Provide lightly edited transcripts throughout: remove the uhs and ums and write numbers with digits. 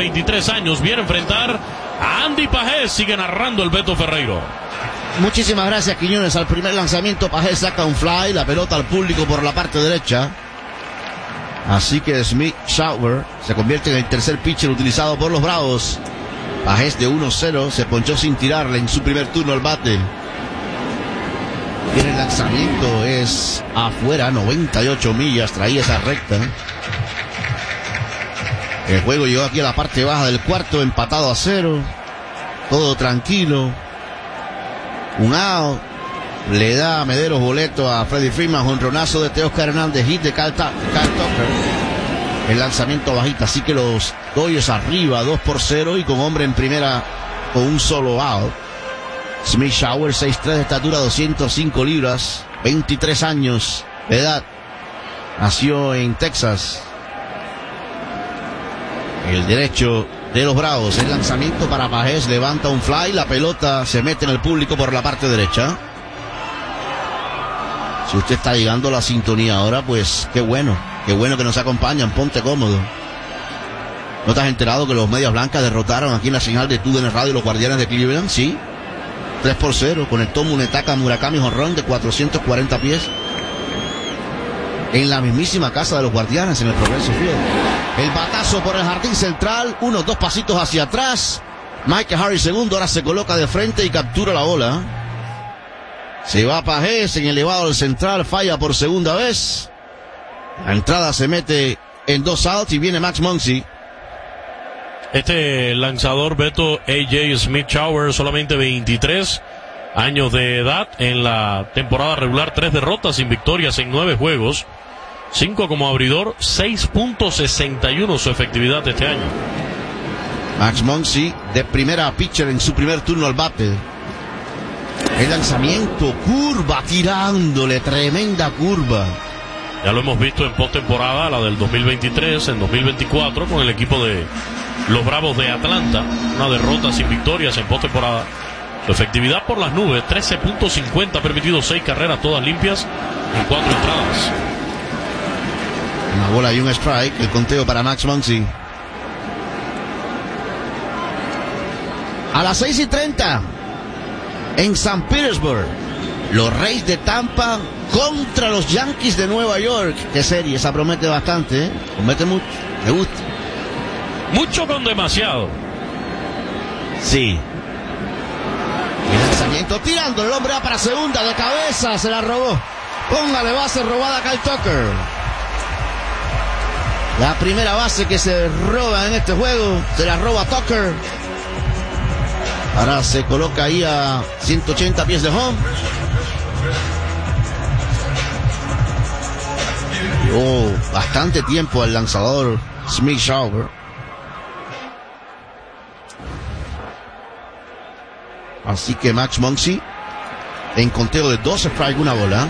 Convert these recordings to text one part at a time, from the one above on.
23 años, viene a enfrentar a Andy Pajés. Sigue narrando el Beto Ferreiro. Muchísimas gracias, Quiñones. Al primer lanzamiento, Pajés saca un fly, la pelota al público por la parte derecha. Así que Smith Shawver se convierte en el tercer pitcher utilizado por los Bravos. Pajés de 1-0 se ponchó sin tirarle en su primer turno al bate. Y el lanzamiento es afuera, 98 millas, traía esa recta. El juego llegó aquí a la parte baja del cuarto, empatado a 0. Todo tranquilo. Un out. Le da a Mederos boleto a Freddie Freeman, jonronazo de Teóscar Hernández, hit de Kyle Tucker. El lanzamiento bajita, así que los Dodgers arriba 2-0 y con hombre en primera con un solo out. Smith Shawver, 6'3 de estatura, 205 libras, 23 años de edad. Nació en Texas. El derecho de los Bravos. El lanzamiento para Pajés, levanta un fly, la pelota se mete en el público por la parte derecha. Si usted está llegando a la sintonía ahora, pues qué bueno que nos acompañan, ponte cómodo. ¿No te has enterado que los Medias Blancas derrotaron aquí en la señal de TUDN Radio los Guardianes de Cleveland? Sí, 3-0, conectó Munetaka Murakami jonrón de 440 pies en la mismísima casa de los Guardianes en el Progressive Field. El batazo por el jardín central, unos 2 pasitos hacia atrás. Michael Harris segundo, ahora se coloca de frente y captura la bola. Se va Pajés en elevado al central, falla por segunda vez. La entrada se mete en 2 outs y viene Max Muncy. Este lanzador, Beto, A.J. Smith Shawver, solamente 23 años de edad. En la temporada regular, 3 derrotas sin victorias en 9 juegos. 5 como abridor, 6.61 su efectividad este año. Max Muncy de primera pitcher en su primer turno al bate. El lanzamiento, curva, tirándole, tremenda curva. Ya lo hemos visto en postemporada, la del 2023, en 2024, con el equipo de los Bravos de Atlanta. Una derrota sin victorias en postemporada. Su efectividad por las nubes, 13.50, permitido 6 carreras, todas limpias, en 4 entradas. Una bola y un strike, el conteo para Max Muncy. A las 6:30, en San Petersburg, los Rays de Tampa contra los Yankees de Nueva York. Qué serie, esa promete bastante, ¿eh? Promete mucho, me gusta. Mucho con demasiado. Sí. El lanzamiento tirando, el hombre va para segunda, de cabeza, se la robó. Póngale base robada a Kyle Tucker. La primera base que se roba en este juego, se la roba Tucker. Ahora se coloca ahí a 180 pies de home. Bastante tiempo al lanzador Smith Shawver. Así que Max Muncy en conteo de 2 strikes, una bola.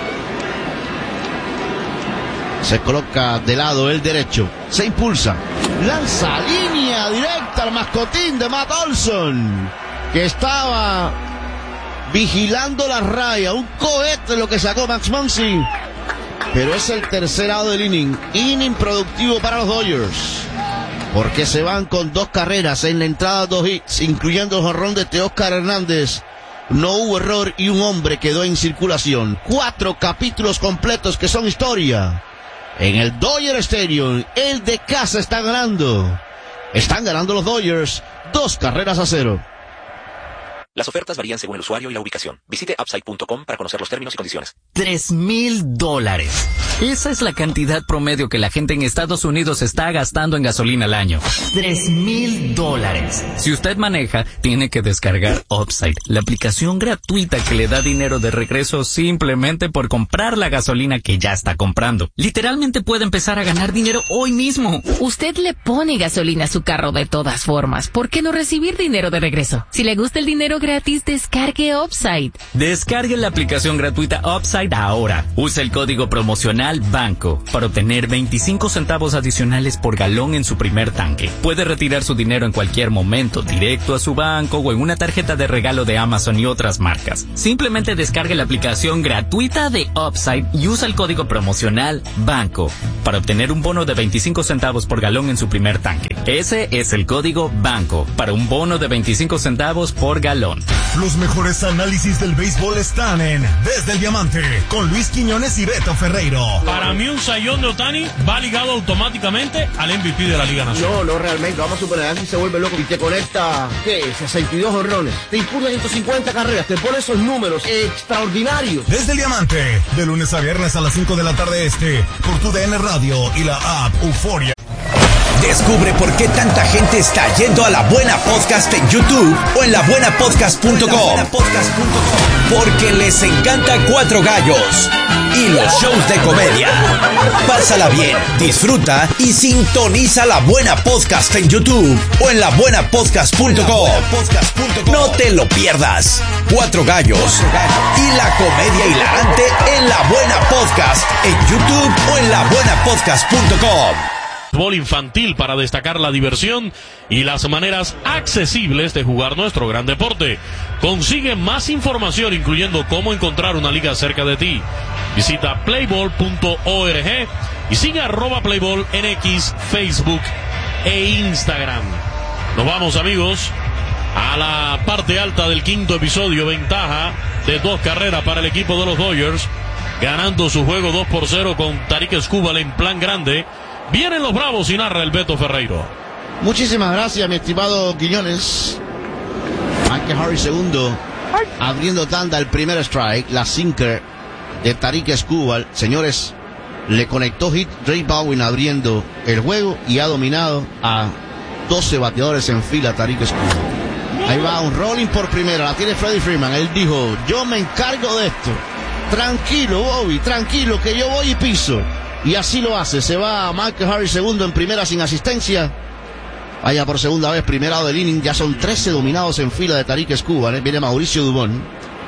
Se coloca de lado el derecho, se impulsa, lanza línea directa al mascotín de Matt Olson, que estaba vigilando la raya. Un cohete lo que sacó Max Muncy, pero es el tercer out del inning productivo para los Dodgers, porque se van con 2 carreras en la entrada, 2 hits, incluyendo el jonrón de Teóscar Hernández. No hubo error y un hombre quedó en circulación. 4 capítulos completos que son historia. En el Dodger Stadium, el de casa está ganando. Están ganando los Dodgers 2-0. Las ofertas varían según el usuario y la ubicación. Visite Upside.com para conocer los términos y condiciones. $3,000. Esa es la cantidad promedio que la gente en Estados Unidos está gastando en gasolina al año. $3,000. Si usted maneja, tiene que descargar Upside, la aplicación gratuita que le da dinero de regreso simplemente por comprar la gasolina que ya está comprando. Literalmente puede empezar a ganar dinero hoy mismo. Usted le pone gasolina a su carro de todas formas. ¿Por qué no recibir dinero de regreso? Si le gusta el dinero, gratis, descargue Upside. Descargue la aplicación gratuita Upside ahora. Use el código promocional BANCO para obtener 25 centavos adicionales por galón en su primer tanque. Puede retirar su dinero en cualquier momento, directo a su banco o en una tarjeta de regalo de Amazon y otras marcas. Simplemente descargue la aplicación gratuita de Upside y usa el código promocional BANCO para obtener un bono de 25 centavos por galón en su primer tanque. Ese es el código BANCO para un bono de 25 centavos por galón. Los mejores análisis del béisbol están en Desde el Diamante con Luis Quiñones y Beto Ferreiro. Para mí un sayón de Ohtani va ligado automáticamente al MVP de la Liga Nacional. No, realmente, vamos a suponer, así se vuelve loco y te conecta, ¿qué? 62 jonrones, te impulsa 150 carreras, te pone esos números extraordinarios. Desde el Diamante, de lunes a viernes a las 5 de la tarde por tu DN Radio y la app Euforia. Descubre por qué tanta gente está yendo a La Buena Podcast en YouTube o en labuenapodcast.com. Porque les encanta Cuatro Gallos y los shows de comedia. Pásala bien, disfruta y sintoniza La Buena Podcast en YouTube o en labuenapodcast.com. No te lo pierdas. Cuatro Gallos y la comedia hilarante en La Buena Podcast en YouTube o en labuenapodcast.com. Fútbol infantil para destacar la diversión y las maneras accesibles de jugar nuestro gran deporte. Consigue más información, incluyendo cómo encontrar una liga cerca de ti. Visita playball.org y sigue @playball en X, Facebook e Instagram. Nos vamos, amigos, a la parte alta del quinto episodio. Ventaja de 2 carreras para el equipo de los Dodgers, ganando su juego 2-0 con Tarik Skubal en plan grande. Vienen los Bravos y narra el Beto Ferreiro. Muchísimas gracias, mi estimado Quiñones. Michael Harris segundo, abriendo tanda, el primer strike, la sinker de Tarik Skubal. Señores, le conectó hit Ray Bowen abriendo el juego y ha dominado a 12 bateadores en fila Tarik Skubal. Ahí va un rolling por primera, la tiene Freddie Freeman. Él dijo, yo me encargo de esto. Tranquilo, Bobby, tranquilo, que yo voy y piso. Y así lo hace, se va Michael Harris segundo en primera sin asistencia. Vaya por segunda vez, primer lado del inning, ya son 13 dominados en fila de Tarik Skubal, Viene Mauricio Dubón.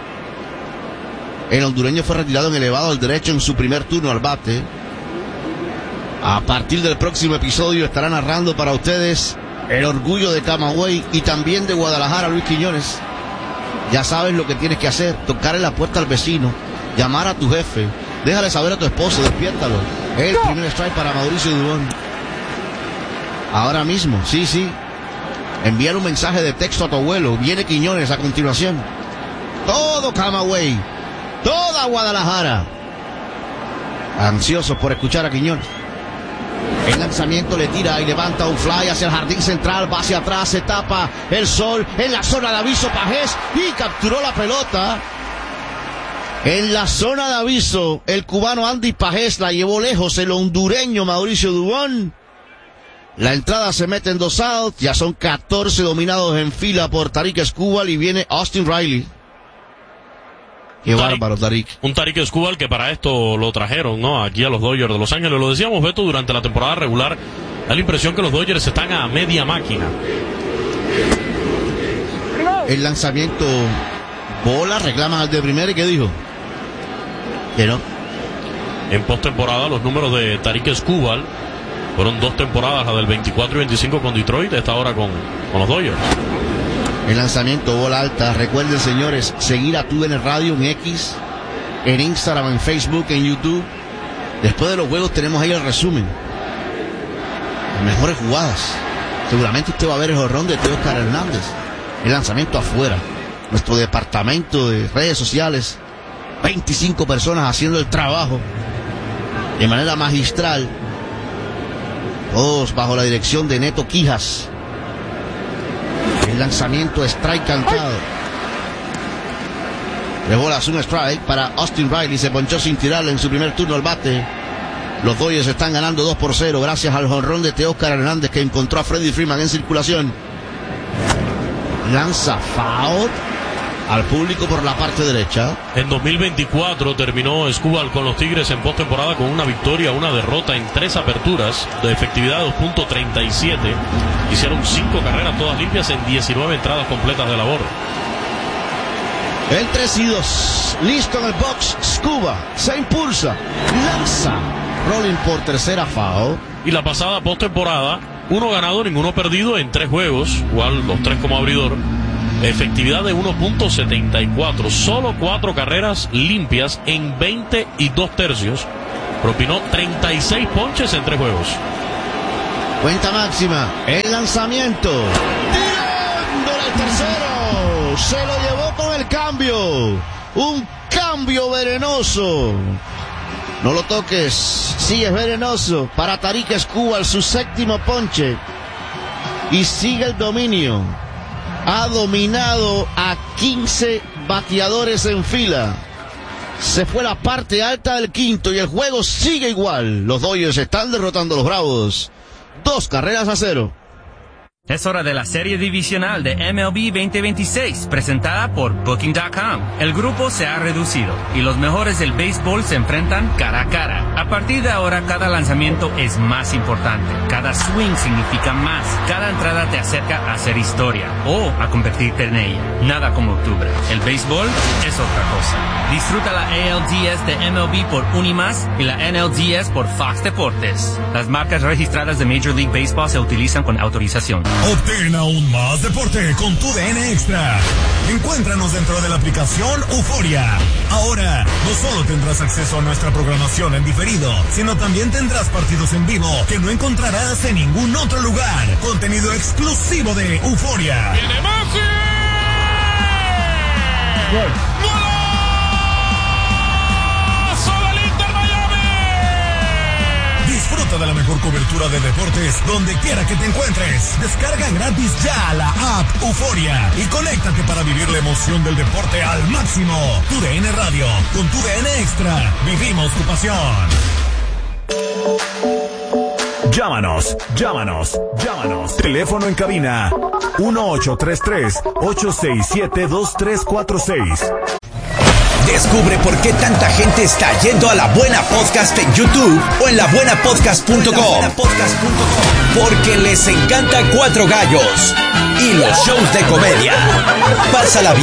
El hondureño fue retirado en elevado al derecho en su primer turno al bate. A partir del próximo episodio estará narrando para ustedes el orgullo de Camagüey y también de Guadalajara, Luis Quiñones. Ya sabes lo que tienes que hacer, tocarle la puerta al vecino, llamar a tu jefe, déjale saber a tu esposo, despiértalo. El primer strike para Mauricio Dubón. Ahora mismo, sí. Enviar un mensaje de texto a tu abuelo. Viene Quiñones a continuación. Todo Camagüey, toda Guadalajara, ansiosos por escuchar a Quiñones. El lanzamiento le tira y levanta un fly hacia el jardín central, va hacia atrás, se tapa el sol en la zona de aviso Pajés y capturó la pelota. En la zona de aviso, el cubano Andy Pajés la llevó lejos, el hondureño Mauricio Dubón. La entrada se mete en 2 outs, ya son 14 dominados en fila por Tarik Skubal y viene Austin Riley. Qué bárbaro, Tarik. Un Tarik Skubal que para esto lo trajeron, ¿no? Aquí a los Dodgers de Los Ángeles. Lo decíamos, Beto, durante la temporada regular, da la impresión que los Dodgers están a media máquina. El lanzamiento, bola, reclaman al de primera y ¿qué dijo? Que no. En postemporada, los números de Tarik Skubal fueron 2 temporadas, la del 24 y 25 con Detroit, esta ahora con los Dodgers. El lanzamiento, bola alta. Recuerden, señores, seguir a TUDN Radio en X, en Instagram, en Facebook, en YouTube. Después de los juegos tenemos ahí el resumen, las mejores jugadas. Seguramente usted va a ver el jonrón de Teóscar Hernández. El lanzamiento afuera. Nuestro departamento de redes sociales, 25 personas haciendo el trabajo de manera magistral, todos bajo la dirección de Neto Quijas. El lanzamiento, strike cantado. 3 bolas, 1 strike para Austin Riley. Se ponchó sin tirarle en su primer turno al bate. Los Dodgers están ganando 2-0 gracias al jonrón de Teóscar Hernández, que encontró a Freddie Freeman en circulación. Lanza foul al público por la parte derecha. En 2024 terminó Skubal con los Tigres en postemporada con una victoria, una derrota en 3 aperturas, de efectividad 2.37. Hicieron 5 carreras todas limpias en 19 entradas completas de labor. El 3-2. Listo en el box. Scuba. Se impulsa. Lanza. Rolling por tercera foul. Y la pasada postemporada, 1 ganado, ninguno perdido en 3 juegos, igual los 3 como abridor. Efectividad de 1.74, solo 4 carreras limpias en 20 y 2 tercios. Propinó 36 ponches en 3 juegos. Cuenta máxima. El lanzamiento. Tirándole el tercero. Se lo llevó con el cambio. Un cambio venenoso. No lo toques. Sí, es venenoso. Para Tarik Skubal, su 7º ponche. Y sigue el dominio. Ha dominado a 15 bateadores en fila. Se fue la parte alta del quinto y el juego sigue igual. Los Dodgers están derrotando a los Bravos. 2-0. Es hora de la serie divisional de MLB 2026, presentada por Booking.com. El grupo se ha reducido y los mejores del béisbol se enfrentan cara a cara. A partir de ahora, cada lanzamiento es más importante. Cada swing significa más. Cada entrada te acerca a hacer historia o a convertirte en ella. Nada como octubre. El béisbol es otra cosa. Disfruta la ALDS de MLB por Unimas y la NLDS por Fox Deportes. Las marcas registradas de Major League Baseball se utilizan con autorización. Obtén aún más deporte con tu DN Extra. Encuéntranos dentro de la aplicación Euforia. Ahora, no solo tendrás acceso a nuestra programación en diferido, sino también tendrás partidos en vivo que no encontrarás en ningún otro lugar. Contenido exclusivo de Euforia. ¡Viene Messi! Disfruta de la mejor cobertura de deportes donde quiera que te encuentres. Descarga gratis ya la app Euforia y conéctate para vivir la emoción del deporte al máximo. Tu DN Radio, con tu DN Extra, vivimos tu pasión. Llámanos. Teléfono en cabina 1833-867-2346. Descubre por qué tanta gente está yendo a La Buena Podcast en YouTube o en labuenapodcast.com. Porque les encanta Cuatro Gallos y los shows de comedia. Pásala bien.